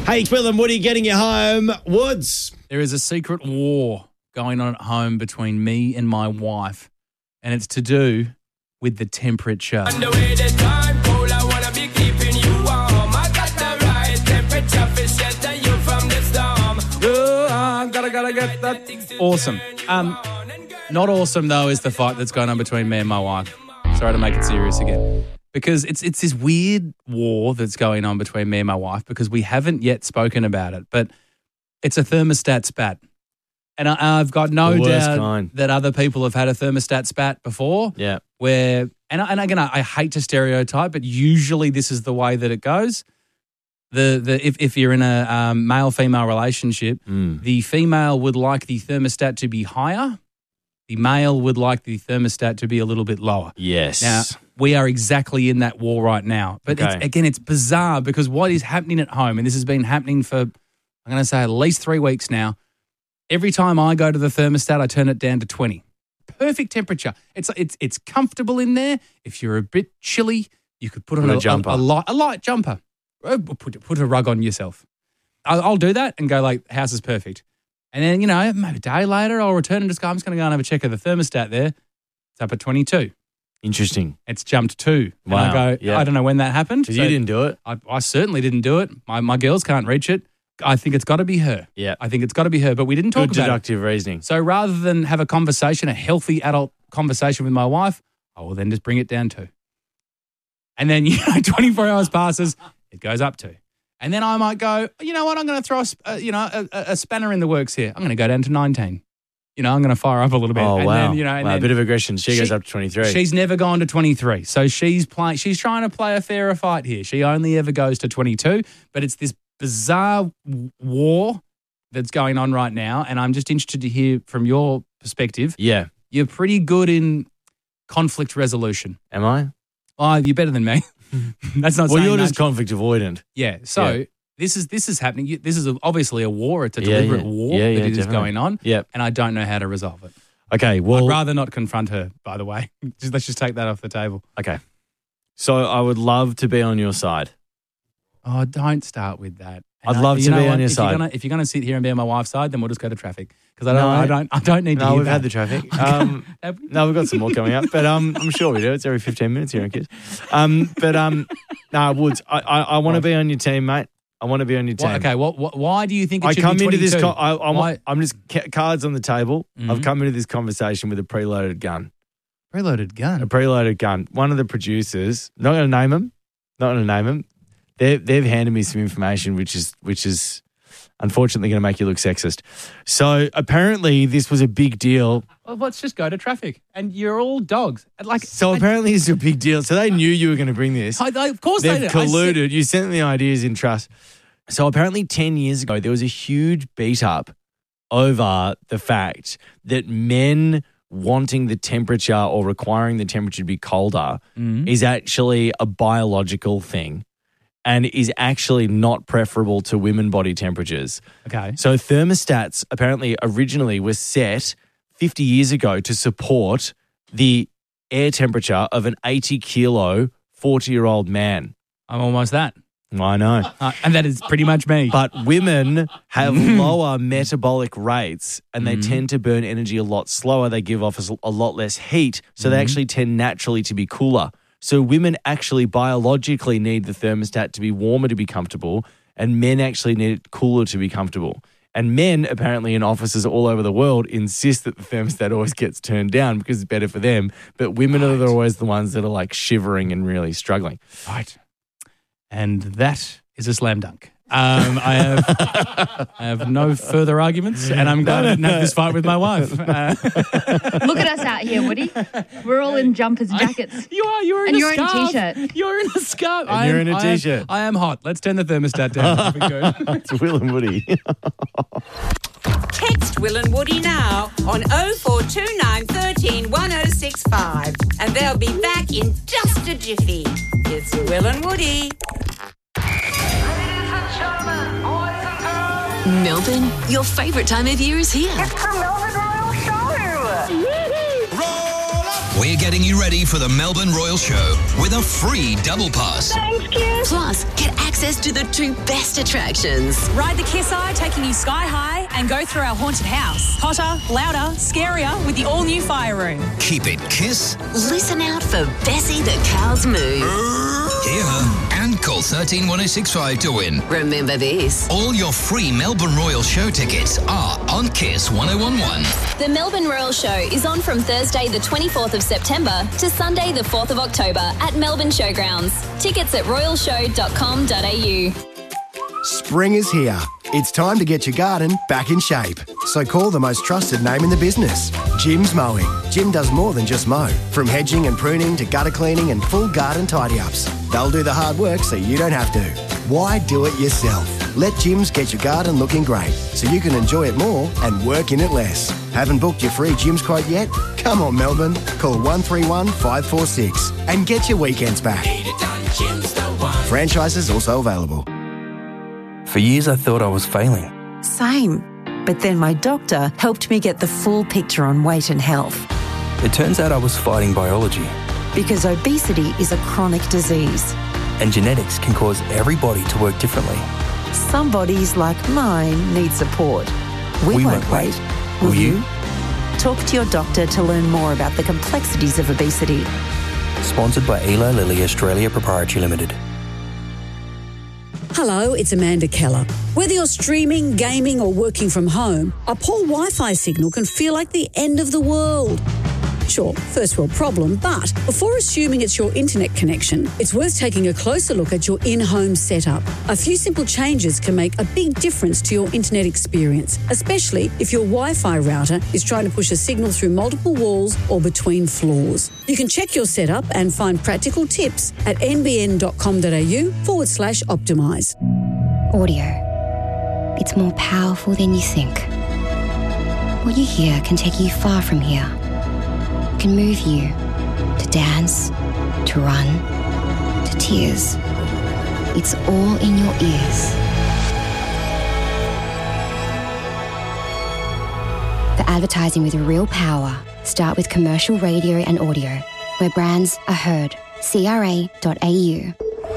Hey, Will and Woody getting you home. Woods. There is a secret war going on at home between me and my wife, and it's to do with the temperature. And the way the time cold, I wanna be keeping you warm. I got the right temperature for shelter you from the storm. Oh, I gotta get that. Awesome. Not awesome, though, is the fight that's going on between me and my wife. Sorry to make it serious again. Because it's this weird war that's going on between me and my wife because we haven't yet spoken about it. But it's a thermostat spat. And I've got no doubt that other people have had a thermostat spat before. Yeah. Where, and again, I hate to stereotype, but usually this is the way that it goes. If you're in a male-female relationship, the female would like the thermostat to be higher. The male would like the thermostat to be a little bit lower. Yes. Now, we are exactly in that war right now. But it's bizarre because what is happening at home, and this has been happening for, I'm going to say, at least 3 weeks now. Every time I go to the thermostat, I turn it down to 20. Perfect temperature. It's comfortable in there. If you're a bit chilly, you could put on a jumper, a light jumper. Put a rug on yourself. I'll do that and go like, house is perfect. And then, maybe a day later, I'll return and just go, I'm just going to go and have a check of the thermostat there. It's up at 22. Interesting. It's jumped 2. Wow. And I go, I don't know when that happened. Because you didn't do it. I certainly didn't do it. My girls can't reach it. I think it's got to be her. Yeah. I think it's got to be her. But we didn't talk about it. Good deductive reasoning. So rather than have a conversation, a healthy adult conversation with my wife, I will then just bring it down 2. And then, 24 hours passes, it goes up 2. And then I might go, you know what, I'm going to throw a spanner in the works here. I'm going to go down to 19. I'm going to fire up a little bit. Oh, and wow. Then, a bit of aggression. She goes up to 23. She's never gone to 23. So she's trying to play a fairer fight here. She only ever goes to 22. But it's this bizarre war that's going on right now. And I'm just interested to hear from your perspective. Yeah. You're pretty good in conflict resolution. Am I? Oh, you're better than me. That's not saying you're much. just conflict avoidant. Yeah. So this is happening. This is obviously a war. It's a deliberate war that is definitely going on. Yeah. And I don't know how to resolve it. Okay. Well, I'd rather not confront her, by the way. Let's just take that off the table. Okay. So I would love to be on your side. Oh, don't start with that. I'd love to be on your side. If you're going to sit here and be on my wife's side, then we'll just go to traffic because I don't need to. No, hear we've that. had the traffic. No, we've got some more coming up, but I'm sure we do. It's every 15 minutes here in Kids. Woods, I want to be on your team, mate. I want to be on your team. Why do you think it should come be 22? into this? I'm just cards on the table. Mm-hmm. I've come into this conversation with a preloaded gun. Preloaded gun. A preloaded gun. One of the producers. Not going to name him. They've handed me some information which is unfortunately going to make you look sexist. So apparently this was a big deal. Well, let's just go to traffic. And you're all dogs. Apparently it's a big deal. So they knew you were going to bring this. Of course they did. They've colluded. You sent the ideas in trust. So apparently 10 years ago there was a huge beat up over the fact that men wanting the temperature or requiring the temperature to be colder is actually a biological thing. And is actually not preferable to women body temperatures. Okay. So thermostats apparently originally were set 50 years ago to support the air temperature of an 80-kilo, 40-year-old man. I'm almost that. I know. And that is pretty much me. But women have lower metabolic rates and they tend to burn energy a lot slower. They give off a lot less heat, so they actually tend naturally to be cooler. So women actually biologically need the thermostat to be warmer to be comfortable, and men actually need it cooler to be comfortable. And men, apparently in offices all over the world, insist that the thermostat always gets turned down because it's better for them. But women are always the ones that are like shivering and really struggling. Right. And that is a slam dunk. I have no further arguments, and I'm glad I didn't have this fight with my wife. Look at us out here, Woody. We're all in jumpers and jackets. You're in a scarf. You're in a t-shirt. You're in a scarf. And you're in a t-shirt. I am hot. Let's turn the thermostat down. It's Will and Woody. Text Will and Woody now on 0429 13 1065 and they'll be back in just a jiffy. It's Will and Woody. Melbourne, your favourite time of year is here. It's the Melbourne Royal Show. We're getting you ready for the Melbourne Royal Show with a free double pass. Thanks, cute. Plus, get access to the 2 best attractions. Ride the Kiss Eye, taking you sky high, and go through our haunted house. Hotter, louder, scarier with the all-new fire room. Keep it Kiss. Listen out for Bessie the Cow's Moo. Hear her and call 131065 to win. Remember this. All your free Melbourne Royal show tickets are on Kiss 1011. The Melbourne Royal Show is on from Thursday the 24th of September to Sunday the 4th of October at Melbourne Showgrounds. Tickets at royalshow.com.au. Spring is here. It's time to get your garden back in shape. So call the most trusted name in the business, Jim's Mowing. Jim does more than just mow. From hedging and pruning to gutter cleaning and full garden tidy-ups. They'll do the hard work so you don't have to. Why do it yourself? Let Jim's get your garden looking great so you can enjoy it more and work in it less. Haven't booked your free Jim's quote yet? Come on, Melbourne. Call 131 546 and get your weekends back. Franchises also available. For years, I thought I was failing. Same. But then my doctor helped me get the full picture on weight and health. It turns out I was fighting biology. Because obesity is a chronic disease. And genetics can cause every body to work differently. Some bodies, like mine, need support. We won't wait. Will you? Talk to your doctor to learn more about the complexities of obesity. Sponsored by Eli Lilly Australia Proprietary Limited. Hello, it's Amanda Keller. Whether you're streaming, gaming or working from home, a poor Wi-Fi signal can feel like the end of the world. Sure, first world problem, but before assuming it's your internet connection, it's worth taking a closer look at your in-home setup. A few simple changes can make a big difference to your internet experience, especially if your Wi-Fi router is trying to push a signal through multiple walls or between floors. You can check your setup and find practical tips at nbn.com.au/optimise. Audio. It's more powerful than you think. What you hear can take you far from here. Can move you to dance, to run, to tears. It's all in your ears. For advertising with real power, start with commercial radio and audio, where brands are heard. CRA.au.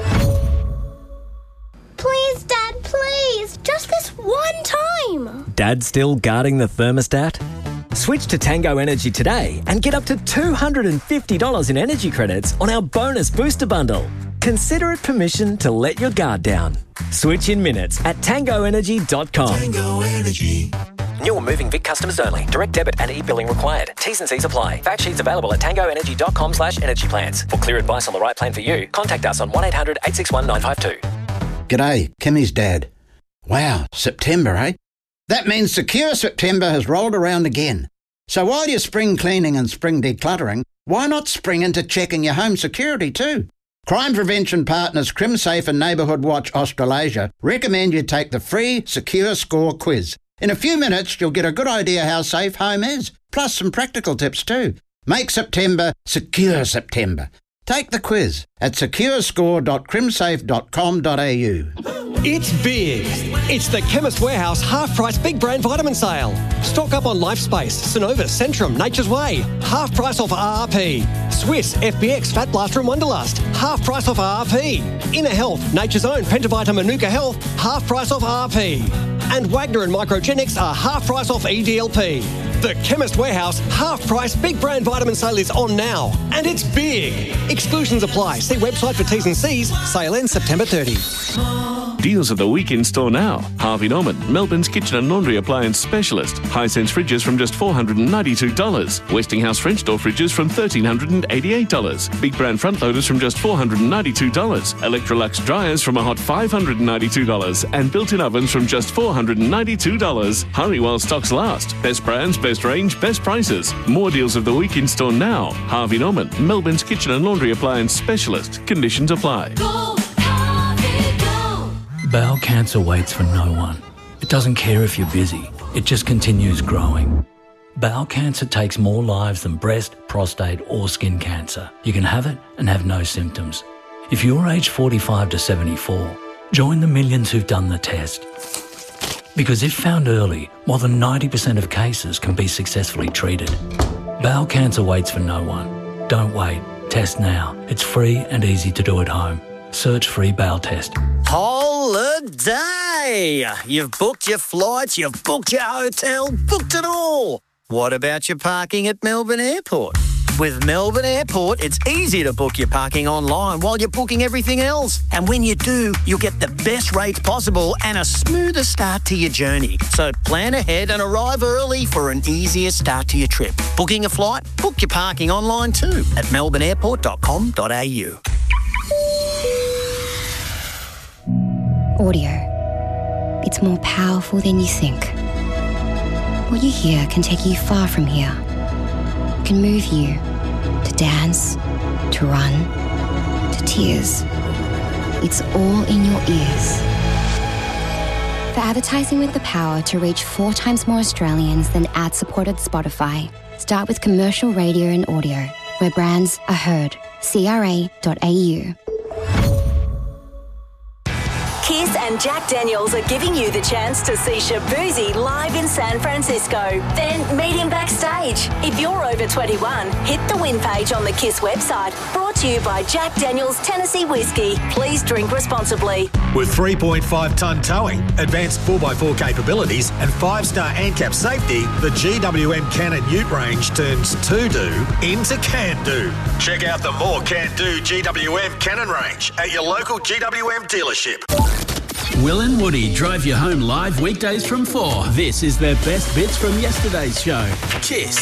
Please, Dad, please. Just this one time. Dad still guarding the thermostat? Switch to Tango Energy today and get up to $250 in energy credits on our bonus booster bundle. Consider it permission to let your guard down. Switch in minutes at tangoenergy.com. Tango Energy. New or moving Vic customers only. Direct debit and e-billing required. T's and C's apply. Fact sheets available at tangoenergy.com/energy plans. For clear advice on the right plan for you, contact us on 1800 861 952. G'day, Kimmy's dad. Wow, September, eh? That means Secure September has rolled around again. So while you're spring cleaning and spring decluttering, why not spring into checking your home security too? Crime prevention partners CrimSafe and Neighbourhood Watch Australasia recommend you take the free Secure Score quiz. In a few minutes, you'll get a good idea how safe home is, plus some practical tips too. Make September Secure September. Take the quiz at securescore.crimsafe.com.au. It's big. It's the Chemist Warehouse half-price big brand vitamin sale. Stock up on LifeSpace, Synovus, Centrum, Nature's Way. Half price off RRP. Swiss, FBX, Fat Blaster and Wonderlust. Half price off RRP. Inner Health, Nature's Own, Pentavita, Manuka Health. Half price off RRP. And Wagner and Microgenics are half price off EDLP. The Chemist Warehouse half-price big brand vitamin sale is on now. And it's big. Exclusions apply. See website for T's and C's. Sale ends September 30. Deals of the week in store now. Harvey Norman, Melbourne's kitchen and laundry appliance specialist. Hisense fridges from just $492. Westinghouse French door fridges from $1,388. Big brand front loaders from just $492. Electrolux dryers from a hot $592. And built-in ovens from just $492. Hurry while stocks last. Best brands, best range, best prices. More deals of the week in store now. Harvey Norman, Melbourne's kitchen and laundry appliance specialist. Conditions apply. Bowel cancer waits for no one. It doesn't care if you're busy. It just continues growing. Bowel cancer takes more lives than breast, prostate or skin cancer. You can have it and have no symptoms. If you're aged 45 to 74, join the millions who've done the test. Because if found early, more than 90% of cases can be successfully treated. Bowel cancer waits for no one. Don't wait. Test now. It's free and easy to do at home. Search free bowel test. Holiday! You've booked your flights, you've booked your hotel, booked it all. What about your parking at Melbourne Airport? With Melbourne Airport, it's easy to book your parking online while you're booking everything else. And when you do, you'll get the best rates possible and a smoother start to your journey. So plan ahead and arrive early for an easier start to your trip. Booking a flight? Book your parking online too at melbourneairport.com.au. Audio. It's more powerful than you think. What you hear can take you far from here. It can move you to dance, to run, to tears. It's all in your ears. For advertising with the power to reach 4 times more Australians than ad-supported Spotify, start with commercial radio and audio, where brands are heard. CRA.au. Kiss and Jack Daniels are giving you the chance to see Shaboozey live in San Francisco. Then meet him backstage. If you're over 21, hit the win page on the Kiss website. Brought to you by Jack Daniels Tennessee Whiskey. Please drink responsibly. With 3.5-tonne towing, advanced 4x4 capabilities and 5-star ANCAP safety, the GWM Cannon Ute range turns to-do into can-do. Check out the more can-do GWM Cannon range at your local GWM dealership. Will and Woody drive you home live weekdays from 4. This is their best bits from yesterday's show. Kiss.